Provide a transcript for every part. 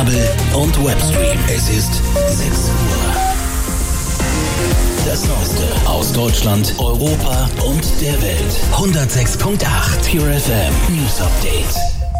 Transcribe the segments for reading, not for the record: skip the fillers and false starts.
Kabel und Webstream. Es ist 6 Uhr. Das Neueste aus Deutschland, Europa und der Welt. 106.8 Pure FM News Update.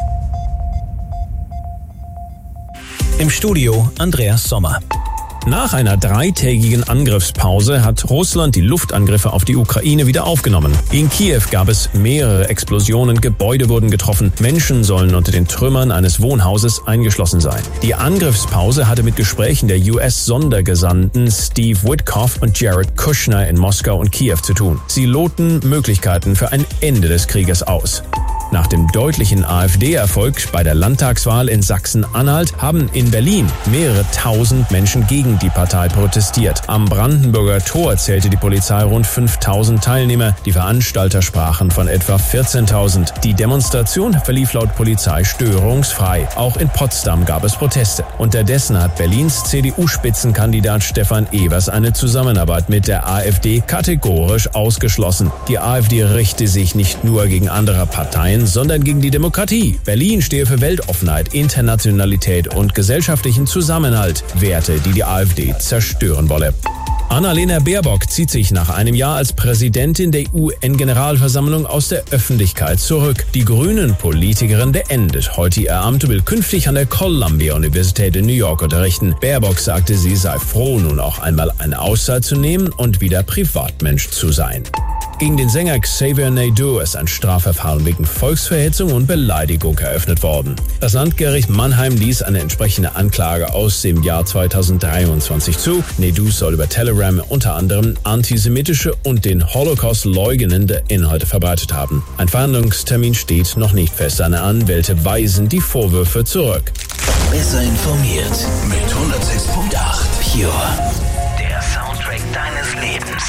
Im Studio Andreas Sommer. Nach einer 3-tägigen Angriffspause hat Russland die Luftangriffe auf die Ukraine wieder aufgenommen. In Kiew gab es mehrere Explosionen, Gebäude wurden getroffen, Menschen sollen unter den Trümmern eines Wohnhauses eingeschlossen sein. Die Angriffspause hatte mit Gesprächen der US-Sondergesandten Steve Witkoff und Jared Kushner in Moskau und Kiew zu tun. Sie loten Möglichkeiten für ein Ende des Krieges aus. Nach dem deutlichen AfD-Erfolg bei der Landtagswahl in Sachsen-Anhalt haben in Berlin mehrere tausend Menschen gegen die Partei protestiert. Am Brandenburger Tor zählte die Polizei rund 5.000 Teilnehmer. Die Veranstalter sprachen von etwa 14.000. Die Demonstration verlief laut Polizei störungsfrei. Auch in Potsdam gab es Proteste. Unterdessen hat Berlins CDU-Spitzenkandidat Stefan Evers eine Zusammenarbeit mit der AfD kategorisch ausgeschlossen. Die AfD richte sich nicht nur gegen andere Parteien, sondern gegen die Demokratie. Berlin stehe für Weltoffenheit, Internationalität und gesellschaftlichen Zusammenhalt. Werte, die die AfD zerstören wolle. Annalena Baerbock zieht sich nach einem Jahr als Präsidentin der UN-Generalversammlung aus der Öffentlichkeit zurück. Die Grünen-Politikerin beendet heute ihr Amt und will künftig an der Columbia-Universität in New York unterrichten. Baerbock sagte, sie sei froh, nun auch einmal eine Auszeit zu nehmen und wieder Privatmensch zu sein. Gegen den Sänger Xavier Naidoo ist ein Strafverfahren wegen Volksverhetzung und Beleidigung eröffnet worden. Das Landgericht Mannheim ließ eine entsprechende Anklage aus dem Jahr 2023 zu. Naidoo soll über Telegram unter anderem antisemitische und den Holocaust leugnende Inhalte verbreitet haben. Ein Verhandlungstermin steht noch nicht fest. Seine Anwälte weisen die Vorwürfe zurück. Besser informiert mit 106.8 Pure. Der Soundtrack deines Lebens.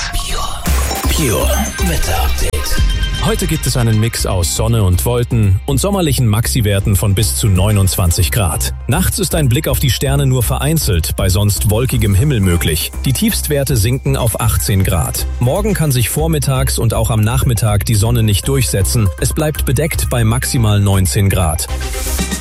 Pure Wetter Update. Heute gibt es einen Mix aus Sonne und Wolken und sommerlichen Maxi-Werten von bis zu 29 Grad. Nachts ist ein Blick auf die Sterne nur vereinzelt, bei sonst wolkigem Himmel möglich. Die Tiefstwerte sinken auf 18 Grad. Morgen kann sich vormittags und auch am Nachmittag die Sonne nicht durchsetzen. Es bleibt bedeckt bei maximal 19 Grad.